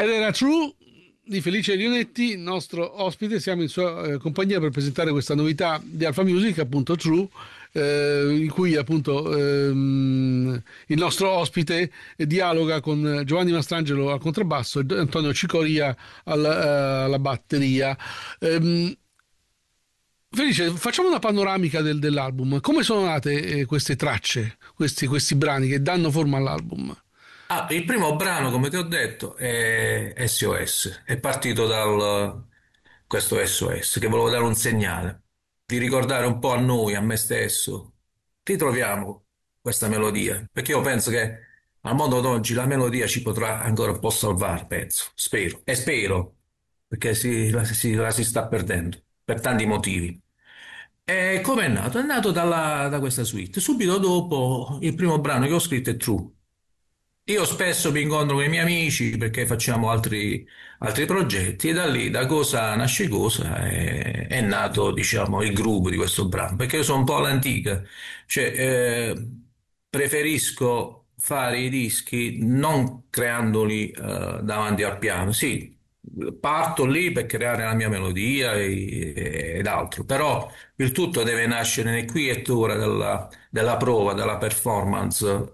Ed era True di Felice Lionetti, nostro ospite. Siamo in sua compagnia per presentare questa novità di Alfa Music, appunto True, in cui appunto il nostro ospite dialoga con Giovanni Mastrangelo al contrabbasso e Antonio Cicoria alla batteria. Ehm, Felice, facciamo una panoramica dell'album. Come sono nate queste tracce, questi brani che danno forma all'album? Il primo brano, come ti ho detto, è SOS. È partito dal questo SOS che volevo dare un segnale di ricordare un po' a noi, a me stesso. Ritroviamo questa melodia, perché io penso che al mondo d'oggi la melodia ci potrà ancora un po' salvare, penso, spero. E spero, perché la si sta perdendo per tanti motivi. E come è nato? È nato da questa suite. Subito dopo il primo brano che ho scritto è True. Io spesso mi incontro con i miei amici perché facciamo altri progetti e da lì, da cosa nasce cosa, è nato, diciamo, il groove di questo brano, perché io sono un po' all'antica, cioè preferisco fare i dischi non creandoli davanti al piano, sì, parto lì per creare la mia melodia ed altro, però il tutto deve nascere nel qui e ora della prova, della performance,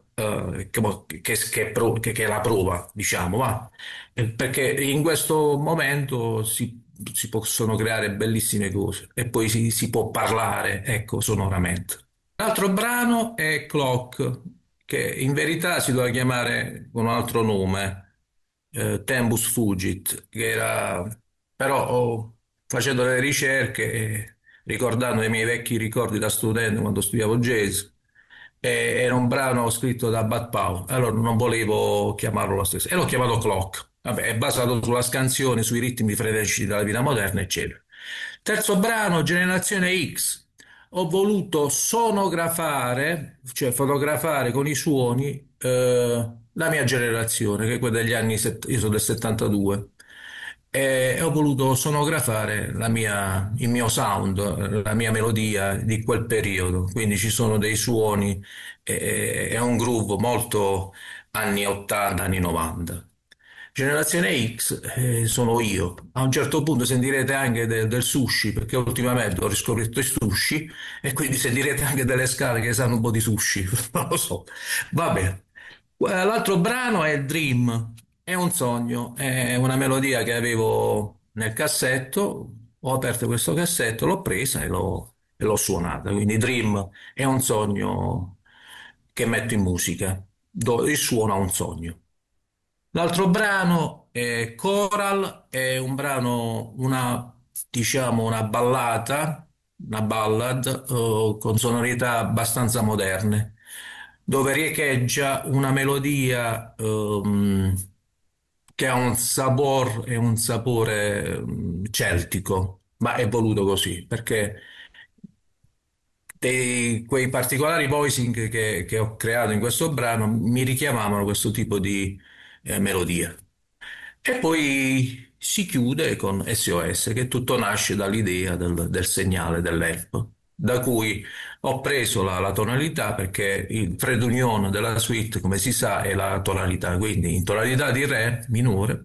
che è la prova, diciamo, va. Perché in questo momento si possono creare bellissime cose e poi si può parlare, ecco, sonoramente. L'altro brano è Clock, che in verità si doveva chiamare con un altro nome, Tempus Fugit, che era, però facendo le ricerche e ricordando i miei vecchi ricordi da studente quando studiavo jazz, era un brano scritto da Bud Powell, allora non volevo chiamarlo lo stesso, e l'ho chiamato Clock. Vabbè, è basato sulla scansione, sui ritmi frenetici della vita moderna, eccetera. Terzo brano, Generazione X. Ho voluto sonografare, cioè fotografare con i suoni la mia generazione, che è quella degli io sono del 72, e ho voluto sonografare il mio sound, la mia melodia di quel periodo. Quindi ci sono dei suoni, è un groove molto anni 80, anni 90. Generazione X sono io. A un certo punto sentirete anche del sushi, perché ultimamente ho riscoperto i sushi e quindi sentirete anche delle scale che sanno un po' di sushi. Non lo so. Va bene. L'altro brano è Dream, è un sogno, è una melodia che avevo nel cassetto. Ho aperto questo cassetto, l'ho presa e l'ho suonata. Quindi Dream è un sogno che metto in musica. Il suono ha un sogno. L'altro brano è Coral, è un brano, diciamo, una ballata, una ballad, con sonorità abbastanza moderne, dove riecheggia una melodia, che ha un sapore, celtico, ma è voluto così, perché quei particolari voicing che ho creato in questo brano mi richiamavano questo tipo di melodia. E poi si chiude con SOS, che tutto nasce dall'idea del segnale dell'app, da cui ho preso la tonalità, perché il trade union della suite, come si sa, è la tonalità, quindi in tonalità di re minore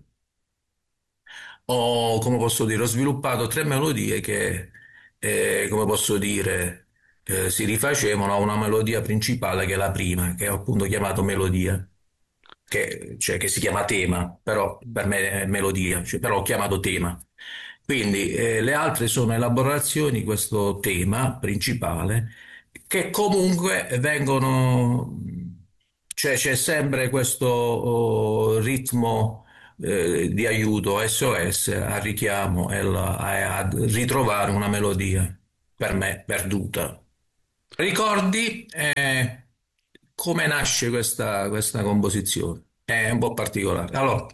ho, come posso dire, ho sviluppato tre melodie che, come posso dire, si rifacevano a una melodia principale che è la prima, che ho appunto chiamato melodia, che si chiama tema, però per me è melodia, cioè, però ho chiamato tema. Quindi le altre sono elaborazioni di questo tema principale che comunque vengono, cioè c'è sempre questo ritmo di aiuto SOS al richiamo a ritrovare una melodia per me perduta. Ricordi come nasce questa composizione? È un po' particolare. Allora,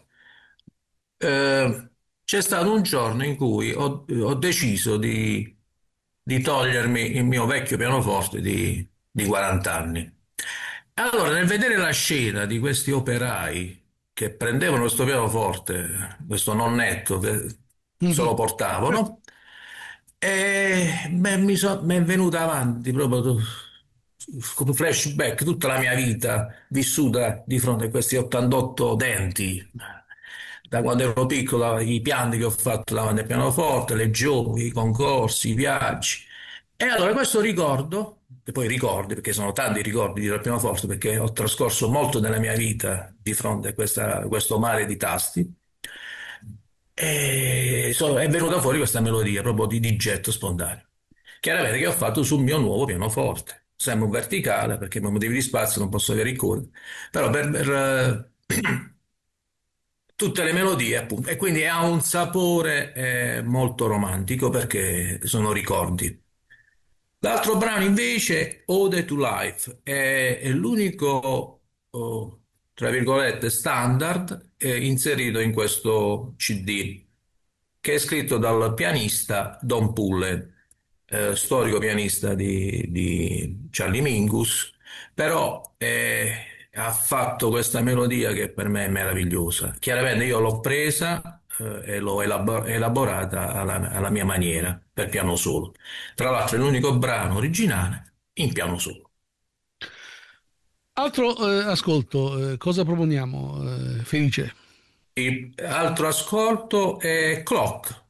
c'è stato un giorno in cui ho deciso di togliermi il mio vecchio pianoforte di 40 anni. Allora, nel vedere la scena di questi operai che prendevano questo pianoforte, questo nonnetto che se lo portavano, e beh, mi è venuta avanti proprio come flashback tutta la mia vita vissuta di fronte a questi 88 denti. da quando ero piccolo, i piani che ho fatto davanti al pianoforte, le giochi, i concorsi, i viaggi. E allora questo ricordo, e poi ricordi, perché sono tanti ricordi del pianoforte, perché ho trascorso molto della mia vita di fronte a questo mare di tasti, e è venuta fuori questa melodia proprio di getto spontaneo. Chiaramente che ho fatto sul mio nuovo pianoforte. Sempre un verticale, perché per motivi di spazio non posso avere i coder, però tutte le melodie, appunto, e quindi ha un sapore molto romantico perché sono ricordi. L'altro brano invece, Ode to Life, è l'unico, tra virgolette, standard inserito in questo CD, che è scritto dal pianista Don Pullen, storico pianista di Charlie Mingus, però ha fatto questa melodia che per me è meravigliosa. Chiaramente io l'ho presa e l'ho elaborata alla mia maniera, per piano solo. Tra l'altro è l'unico brano originale in piano solo. Altro ascolto, cosa proponiamo, Felice? Il altro ascolto è Clock